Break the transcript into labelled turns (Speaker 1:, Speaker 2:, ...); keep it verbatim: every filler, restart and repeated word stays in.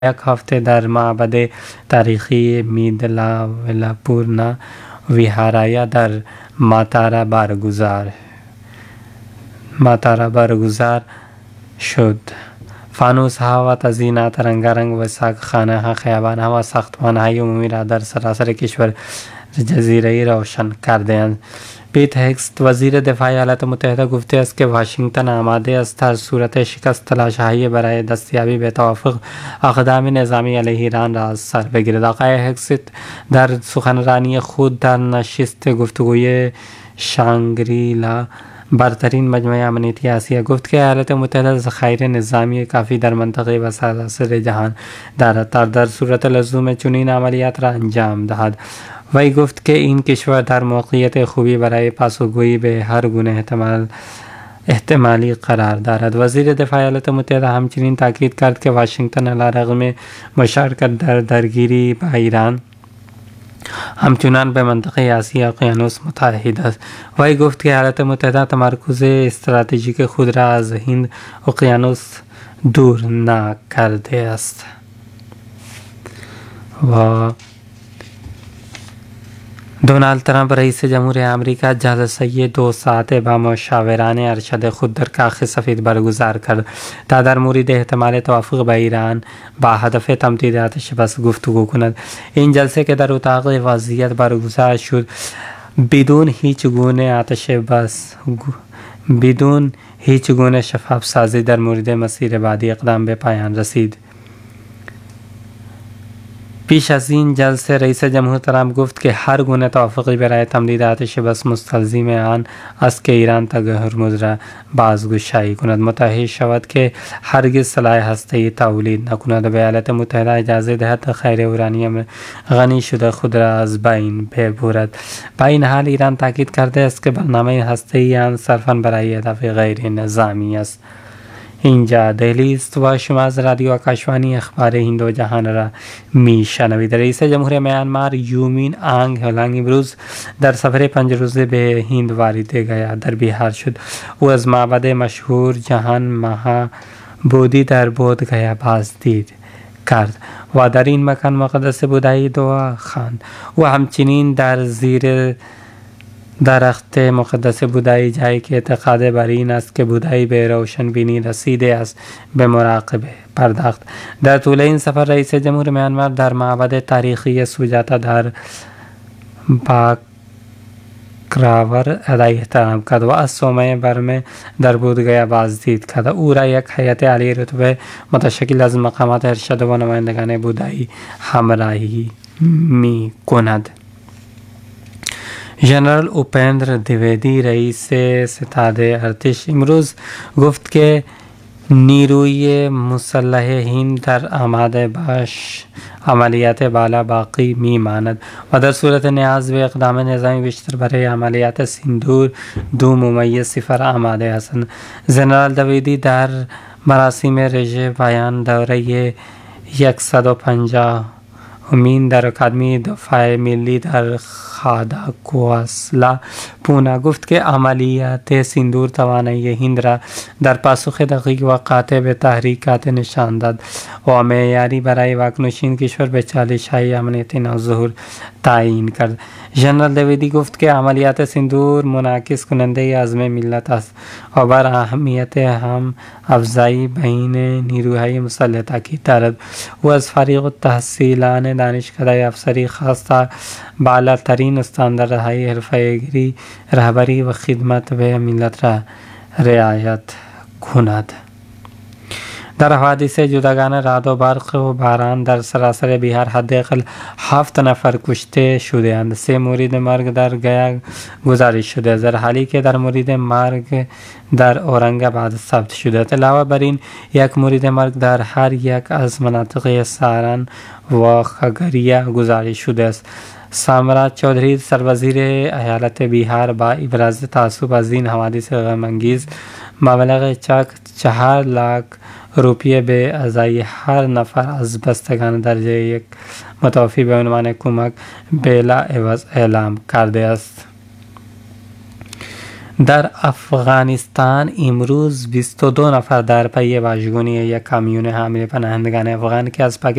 Speaker 1: یک هفته در معبد تاریخی میدلاپورنا ویهارای در ماتارا برگزار ماتارا برگزار شد. فانوس ها و تزیینات رنگارنگ و ساقخانه ها، خیابان ها و ساختمان های عمومی را در سراسر کشور جزیره روشن کرده‌اند. پیت هگست وزیر دفاع ایالات متحده گفته است که واشنگتن آماده است در صورت شکست تلاش‌هایی برای دستیابی به توافق اقدام نظامی علیه ایران را از سر بگیرد. آقای هگست در سخنرانی خود در نشست گفتگوی شانگری-لا برترین مجمع امنیتی آسیا گفت که ایالات متحده ذخایر نظامی کافی در منطقه و سراسر جهان دارد تا در صورت لزوم چنین عملیات را انجام دهد. وی گفت که این کشور در موقعیت خوبی برای پاسخگویی به هر گونه احتمال احتمالی قرار دارد. وزیر دفاع ایالات متحده همچنین تاکید کرد که واشنگتن علیرغم مشارکت در درگیری با ایران همچنان به منطقه آسیا اقیانوس متحد است. وی گفت که ایالات متحده تمرکز استراتژیک خود را از هند اقیانوس دور نکرده است. و دونالد ترامپ رئیس جمهور آمریکا جلسه دو ساعته با مشاوران ارشد خود در کاخ سفید برگزار کرد تا در مورد احتمال توافق با ایران با هدف تمدید آتش بس گفتگو کند. این جلسه که در اتاق وضعیت برگزار شد بدون هیچ گونه آتش بس بدون هیچ گونه شفاف سازی در مورد مسیر بعدی اقدام به پایان رسید. پیش از این جلسه رئیس جمهور ترامپ گفت که هر گونه توافقی برای تمدید آتش بس مستلزم آن است که ایران تنگ هرمز را بازگشایی کند، متحد شود که هرگز سلاح هسته‌ای تولید نکند و به ایالات متحده اجازه دهد ذخایر اورانیوم غنی شده خود را از بین ببرد. با این حال ایران تاکید کرده است که برنامه هسته‌ای آن صرفاً برای هدف غیر نظامی است. اینجا دهلی است و شما از رادیو آکاشوانی اخبار هند و جهان را می شنوید. رئیس جمهور میانمار یومین آنگ هلانگ امروز در سفر پنج روزه به هند وارد گیا در بیهار شد. او از معبد مشهور جهان مها بودی در بودھ گیا بازدید کرد و در این مکان مقدس بودایی دعا خواند. او همچنین در زیر درخت مقدس بودایی، جایی که اعتقاد بر این است که بودایی به روشن بینی رسیده است، به مراقبه پرداخت. در طول این سفر رئیس جمهور میانمار در معبد تاریخی سوجاتا در باکراور ادای احترام کرد و از صومعه برمه در بودھ گیا بازدید کرد. او را یک هیئت عالی رتبه متشکل از مقامات ارشد و نمایندگان بودایی همراهی می کند. ژنرال اوپندر دیویدی رئیس ستاد ارتش امروز گفت که نیروی مسلح هند در آماده باش عملیات بالا باقی می ماند و در صورت نیاز به اقدام نظامی بیشتر برای عملیات سیندور دو ممیز صفر آماده هستند. ژنرال دیویدی در مراسم رژه پایان دوره صد و پنجاه امین در اکادمی دفاع ملی در خاداکواسلا پونا گفت که عملیات سیندور توانایی هند را در پاسخ دقیق و قاطع به تحریکات نشان داد و معیاری برای واکنشین کشور به چالش‌های امنیتی نوظهور تعیین کرد. ژنرال دیویدی گفت که عملیات سیندور منعکس کننده عزم ملت است و بر اهمیت هم افزایی بین نیروهای مسلح تاکید دارد. او از فارغ التحصیلان دانشکده افسری خواسته بالاترین استانداردهای حرفه‌ای رهبری و خدمت به ملت را رعایت کند. در حوادث جداگانه رعد و برق و باران در سراسر بیهار حداقل هفت نفر کشته شده‌اند. سه مورد مرگ در گیا گزارش شده است، در حالی که در مورد مرگ در اورنگاباد ثبت شده است. علاوه بر این یک مورد مرگ در هر یک از مناطق سارن و خگریه گزارش شده است. سامراج چودھری سروزیر ایالت بیهار با ابراز تعصب از این حوادث غم‌انگیز مبلغ چاک چهار لاکھ روپیه به ازای هر نفر از بستگان درجه یک متوفی به عنوان کمک بلا عوض اعلام کرده است. در افغانستان امروز بیست و دو نفر در پی واژگونی یک کامیون حامل پناهندگان افغان که از